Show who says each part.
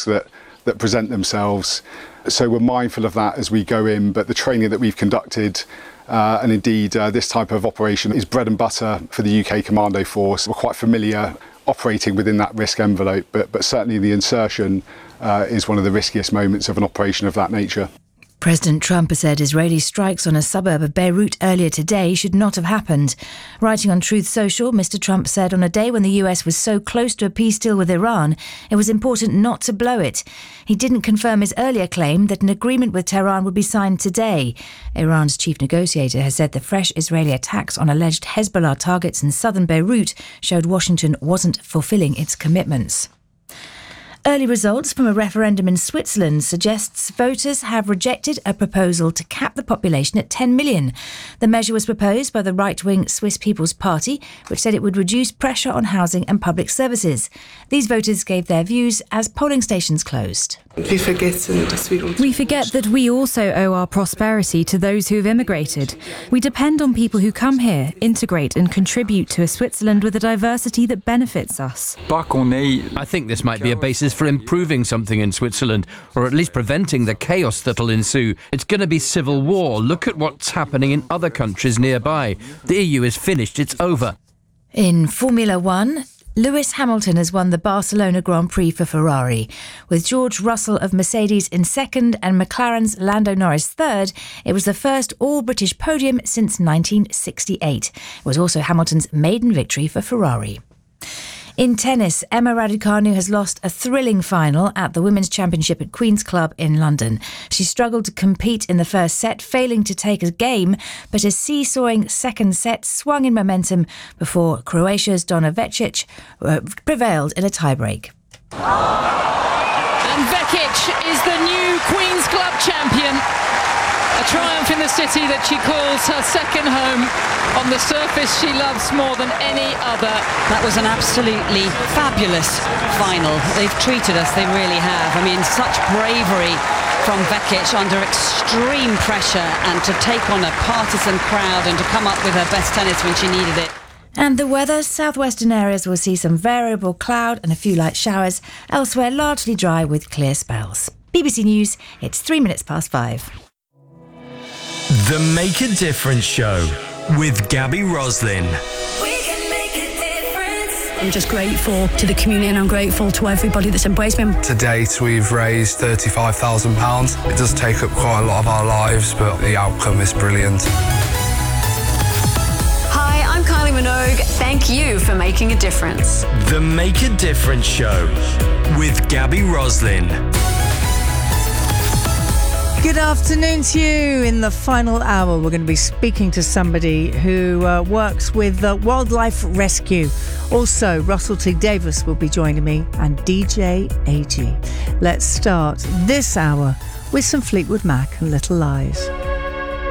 Speaker 1: risks that present themselves. So we're mindful of that as we go in, but the training that we've conducted and indeed this type of operation is bread and butter for the UK Commando Force. We're quite familiar operating within that risk envelope, but certainly the insertion is one of the riskiest moments of an operation of that nature.
Speaker 2: President Trump has said Israeli strikes on a suburb of Beirut earlier today should not have happened. Writing on Truth Social, Mr. Trump said on a day when the US was so close to a peace deal with Iran, it was important not to blow it. He didn't confirm his earlier claim that an agreement with Tehran would be signed today. Iran's chief negotiator has said the fresh Israeli attacks on alleged Hezbollah targets in southern Beirut showed Washington wasn't fulfilling its commitments. Early results from a referendum in Switzerland suggests voters have rejected a proposal to cap the population at 10 million. The measure was proposed by the right-wing Swiss People's Party, which said it would reduce pressure on housing and public services. These voters gave their views as polling stations closed.
Speaker 3: We forget that we also owe our prosperity to those who have immigrated. We depend on people who come here, integrate and contribute to a Switzerland with a diversity that benefits us.
Speaker 4: I think this might be a basis for improving something in Switzerland, or at least preventing the chaos that'll ensue. It's going to be civil war. Look at what's happening in other countries nearby. The EU is finished. It's over.
Speaker 2: In Formula One, Lewis Hamilton has won the Barcelona Grand Prix for Ferrari. With George Russell of Mercedes in second and McLaren's Lando Norris third, it was the first all-British podium since 1968. It was also Hamilton's maiden victory for Ferrari. In tennis, Emma Raducanu has lost a thrilling final at the Women's Championship at Queen's Club in London. She struggled to compete in the first set, failing to take a game, but a seesawing second set swung in momentum before Croatia's Donna Vekic prevailed in a tiebreak.
Speaker 5: And Vekic is the new Queen's Club champion. A triumph in the city that she calls her second home, on the surface she loves more than any other.
Speaker 6: That was an absolutely fabulous final. They've treated us, they really have. I mean, such bravery from Vekic under extreme pressure, and to take on a partisan crowd and to come up with her best tennis when she needed it.
Speaker 2: And the weather, southwestern areas will see some variable cloud and a few light showers. Elsewhere, largely dry with clear spells. BBC News, it's 5:03.
Speaker 7: The Make a Difference Show with Gabby Roslin.
Speaker 8: I'm just grateful to the community, and I'm grateful to everybody that's embraced me.
Speaker 9: To date, we've raised £35,000. It does take up quite a lot of our lives, but the outcome is brilliant.
Speaker 10: Hi, I'm Kylie Minogue. Thank you for making a difference.
Speaker 7: The Make a Difference Show with Gabby Roslin.
Speaker 11: Good afternoon to you. In the final hour, we're going to be speaking to somebody who works with Wildlife Rescue. Also, Russell T. Davis will be joining me, and DJ AG. Let's start this hour with some Fleetwood Mac and Little Lies.